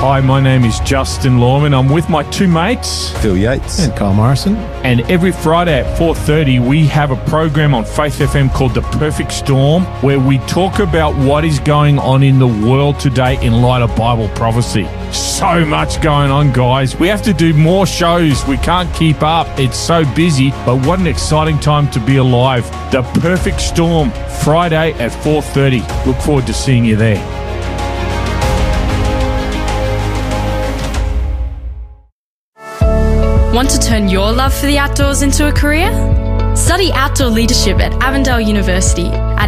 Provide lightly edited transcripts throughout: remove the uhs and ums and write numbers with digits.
Hi, my name is Justin Lorman. I'm with my two mates, Phil Yates and Carl Morrison. And every Friday at 4:30, we have a program on Faith FM called The Perfect Storm, where we talk about what is going on in the world today in light of Bible prophecy. So much going on, guys. We have to do more shows. We can't keep up. It's so busy, but what an exciting time to be alive. The Perfect Storm, Friday at 4:30. Look forward to seeing you there. Want to turn your love for the outdoors into a career? Study outdoor leadership at Avondale University at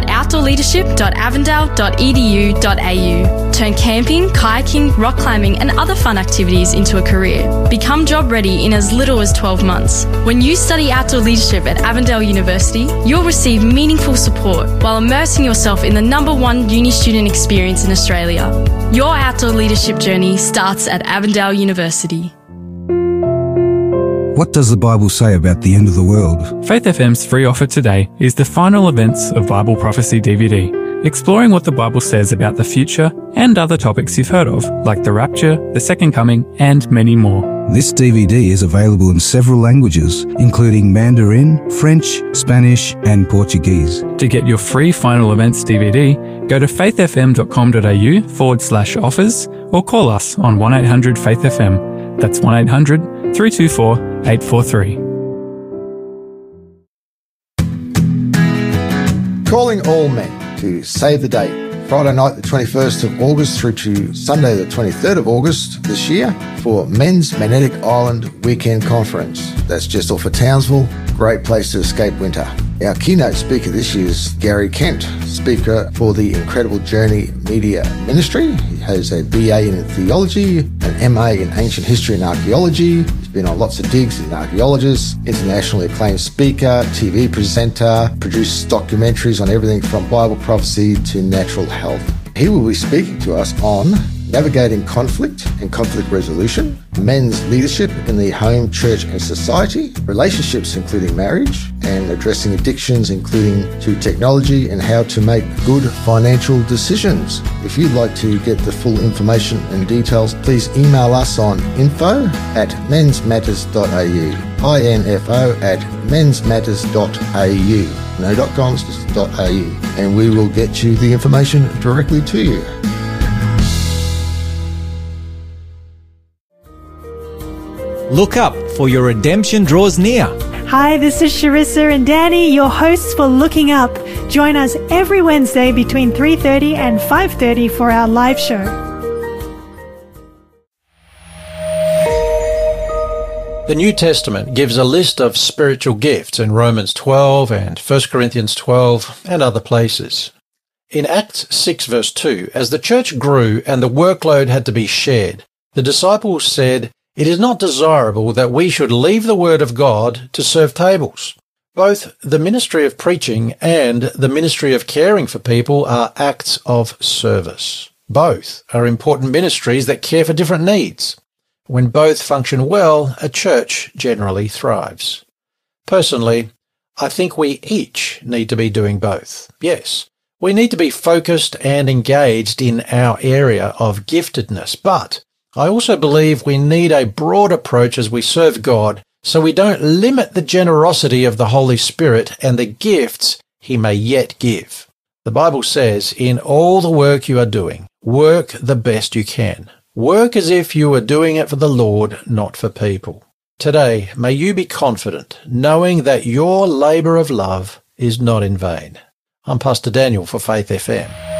outdoorleadership.avondale.edu.au. Turn camping, kayaking, rock climbing and other fun activities into a career. Become job ready in as little as 12 months. When you study outdoor leadership at Avondale University, you'll receive meaningful support while immersing yourself in the #1 uni student experience in Australia. Your outdoor leadership journey starts at Avondale University. What does the Bible say about the end of the world? Faith FM's free offer today is the final events of Bible Prophecy DVD, exploring what the Bible says about the future and other topics you've heard of, like the rapture, the second coming, and many more. This DVD is available in several languages, including Mandarin, French, Spanish, and Portuguese. To get your free final events DVD, go to faithfm.com.au/offers or call us on 1-800-FAITH-FM. That's 1-800-324-843. Calling all men to save the date. Friday night, the 21st of August through to Sunday, the 23rd of August this year for Men's Magnetic Island Weekend Conference. That's just off of Townsville. Great place to escape winter. Our keynote speaker this year is Gary Kent, speaker for the Incredible Journey Media Ministry. He has a BA in theology, an MA in ancient history and archaeology. He's been on lots of digs as an archaeologist, internationally acclaimed speaker, TV presenter, produced documentaries on everything from Bible prophecy to natural health. He will be speaking to us on navigating conflict and conflict resolution, men's leadership in the home, church and society, relationships including marriage, and addressing addictions including to technology and how to make good financial decisions. If you'd like to get the full information and details, please email us on info@mensmatters.au, info@mensmatters.au. No .coms, just .au. And we will get you the information directly to you. Look up, for your redemption draws near. Hi, this is Sharissa and Danny, your hosts for Looking Up. Join us every Wednesday between 3:30 and 5:30 for our live show. The New Testament gives a list of spiritual gifts in Romans 12 and 1 Corinthians 12 and other places. In Acts 6 verse 2, as the church grew and the workload had to be shared, the disciples said, "It is not desirable that we should leave the word of God to serve tables." Both the ministry of preaching and the ministry of caring for people are acts of service. Both are important ministries that care for different needs. When both function well, a church generally thrives. Personally, I think we each need to be doing both. Yes, we need to be focused and engaged in our area of giftedness, but I also believe we need a broad approach as we serve God so we don't limit the generosity of the Holy Spirit and the gifts He may yet give. The Bible says, in all the work you are doing, work the best you can. Work as if you were doing it for the Lord, not for people. Today, may you be confident, knowing that your labour of love is not in vain. I'm Pastor Daniel for Faith FM.